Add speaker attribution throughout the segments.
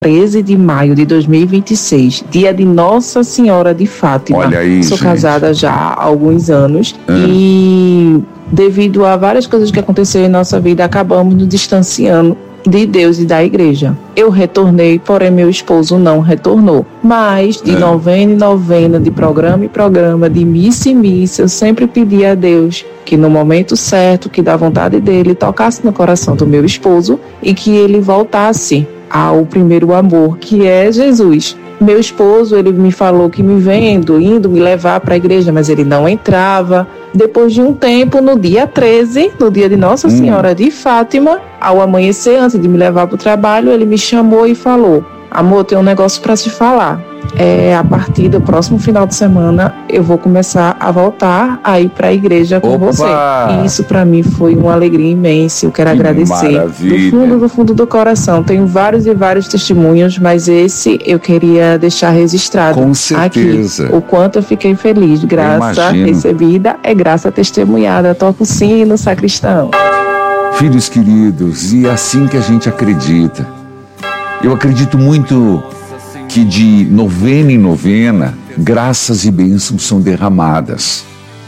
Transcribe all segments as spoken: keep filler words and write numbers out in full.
Speaker 1: treze de maio de dois mil e vinte e seis, dia de Nossa Senhora de Fátima.
Speaker 2: Olha aí,
Speaker 1: Sou
Speaker 2: gente.
Speaker 1: casada já há alguns anos
Speaker 2: Ah.
Speaker 1: e devido a várias coisas que aconteceram em nossa vida, acabamos nos distanciando de Deus e da igreja. Eu retornei, porém meu esposo não retornou. Mas de
Speaker 2: É.
Speaker 1: novena em novena, de programa em programa, de missa em missa, eu sempre pedi a Deus que no momento certo, que da vontade dele, tocasse no coração do meu esposo e que ele voltasse ao primeiro amor, que é Jesus. Meu esposo, ele me falou que me vendo, indo me levar para a igreja, mas ele não entrava. Depois de um tempo, no dia treze, no dia de Nossa
Speaker 2: Hum.
Speaker 1: Senhora de Fátima, ao amanhecer, antes de me levar para o trabalho, ele me chamou e falou: amor, tem um negócio para te falar. É, a partir do próximo final de semana, eu vou começar a voltar a ir para a igreja com
Speaker 2: Opa!
Speaker 1: você. E isso para mim foi uma alegria imensa. Eu quero
Speaker 2: Que
Speaker 1: agradecer
Speaker 2: maravilha.
Speaker 1: do fundo, do fundo do coração. Tenho vários e vários testemunhos, mas esse eu queria deixar registrado
Speaker 2: Com certeza.
Speaker 1: aqui. O quanto eu fiquei feliz. Graça
Speaker 2: imagino.
Speaker 1: recebida é graça testemunhada. Toca o sino, sacristão.
Speaker 2: Filhos queridos, e é assim que a gente acredita. Eu acredito muito que de novena em novena, graças e bênçãos são derramadas.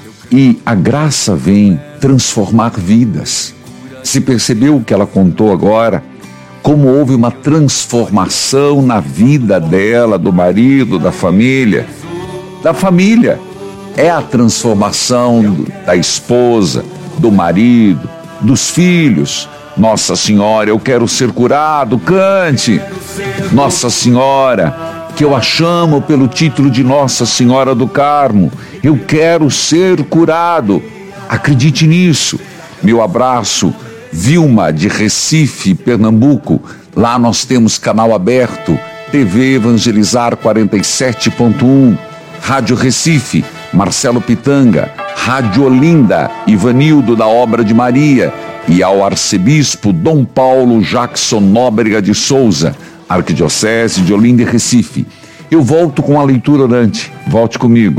Speaker 2: E a graça vem transformar vidas. Se percebeu o que ela contou agora? Como houve uma transformação na vida dela, do marido, da família. Da família. É a transformação do- da esposa, do marido, dos filhos. Nossa Senhora, eu quero ser curado, cante. Nossa Senhora, que eu a chamo pelo título de Nossa Senhora do Carmo, eu quero ser curado. Acredite nisso. Meu abraço, Vilma de Recife, Pernambuco. Lá nós temos canal aberto, T V Evangelizar quarenta e sete ponto um, Rádio Recife, Marcelo Pitanga, Rádio Olinda, Ivanildo da Obra de Maria, e ao arcebispo Dom Paulo Jackson Nóbrega de Souza, Arquidiocese de Olinda e Recife. Eu volto com a leitura orante. Volte comigo.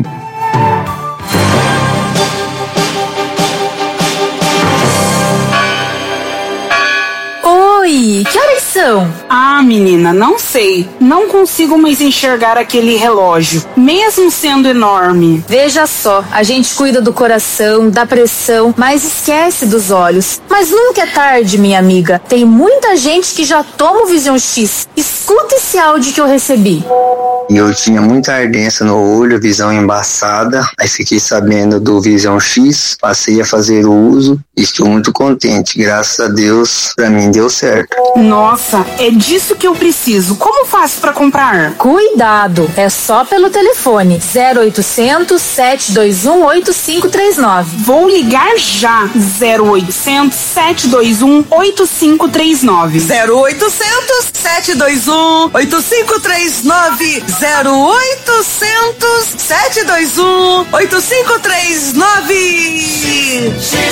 Speaker 3: Oi, que horas são?
Speaker 4: Ah, menina, não sei. Não consigo mais enxergar aquele relógio, mesmo sendo enorme.
Speaker 3: Veja só, a gente cuida do coração, da pressão, mas esquece dos olhos. Mas nunca é tarde, minha amiga. Tem muita gente que já toma o Vision X. Escuta esse áudio que eu recebi.
Speaker 5: E eu tinha muita ardência no olho, visão embaçada. Aí fiquei sabendo do Vision X, passei a fazer o uso e estou muito contente. Graças a Deus, pra mim deu certo.
Speaker 4: Nossa, é disso que eu preciso. Como faço pra comprar?
Speaker 3: Cuidado, é só pelo telefone zero oitocentos, sete dois um, oito cinco três nove.
Speaker 4: Vou ligar já. zero oitocentos, sete dois um, oito cinco três nove.
Speaker 6: zero oitocentos, sete dois um, oito cinco três nove. zero oitocentos, sete dois um, oito cinco três nove.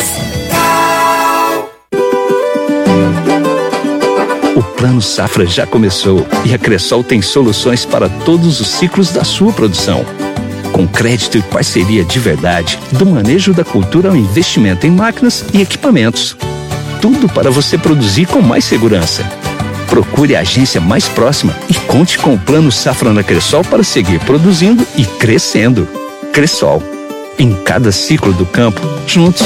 Speaker 7: O Plano Safra já começou e a Cressol tem soluções para todos os ciclos da sua produção. Com crédito e parceria de verdade, do manejo da cultura ao investimento em máquinas e equipamentos. Tudo para você produzir com mais segurança. Procure a agência mais próxima e conte com o Plano Safra na Cressol para seguir produzindo e crescendo. Cressol, em cada ciclo do campo, juntos.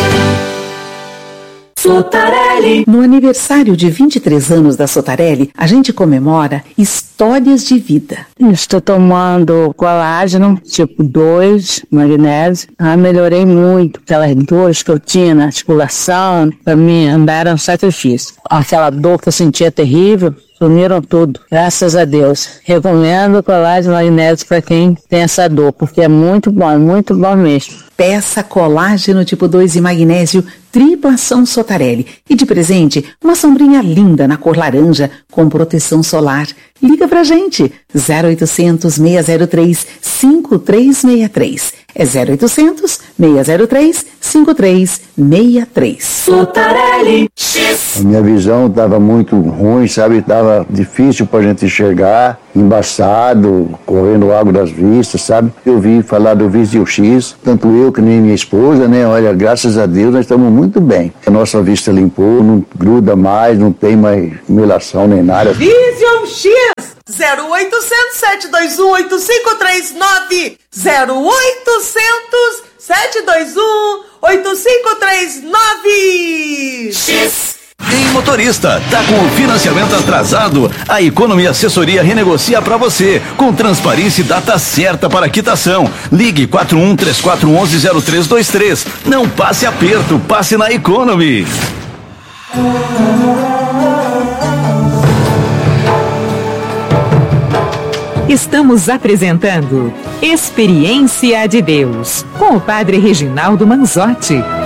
Speaker 8: Sotarelli. No aniversário de vinte e três anos da Sotarelli, a gente comemora histórias de vida.
Speaker 9: Estou tomando colágeno, tipo dois, magnésio. Ah, melhorei muito. Aquelas dores que eu tinha na articulação, pra mim andar era um sacrifício. Aquela dor que eu sentia terrível, sumiram tudo. Graças a Deus. Recomendo o colágeno magnésio para quem tem essa dor, porque é muito bom, é muito bom mesmo.
Speaker 8: Peça colágeno tipo dois e magnésio tripla ação Sotarelli. E de presente, uma sombrinha linda na cor laranja com proteção solar. Liga pra gente. zero oitocentos, seis zero três, cinco três seis três. É zero oitocentos, seis zero três, cinco três seis três.
Speaker 6: Sotarelli.
Speaker 10: A minha visão estava muito ruim, sabe? Estava difícil para a gente enxergar, embaçado, correndo água das vistas, sabe? Eu vi falar do Vision X, tanto eu que nem minha esposa, né? Olha, graças a Deus nós estamos muito muito bem. A nossa vista limpou, não gruda mais, não tem mais melação nem nada.
Speaker 6: Vision X zero oitocentos, sete dois um, oito cinco três nove zero oitocentos, sete dois um, oito cinco três nove X.
Speaker 11: Ei, motorista, tá com o financiamento atrasado? A Economy Assessoria renegocia para você, com transparência e data certa para quitação. Ligue quatro um três quatro um um zero três dois três. Não passe aperto, passe na Economy.
Speaker 12: Estamos apresentando Experiência de Deus, com o Padre Reginaldo Manzotti.